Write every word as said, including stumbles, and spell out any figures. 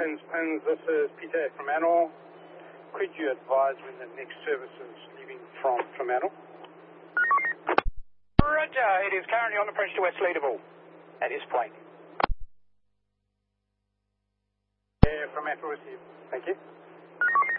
Pins, Pins, this is Peter from Fremantle. Could you advise when the next service is leaving from Fremantle? Roger, it is currently on approach to West Leederville at this point. Yeah, Fremantle received. Thank you.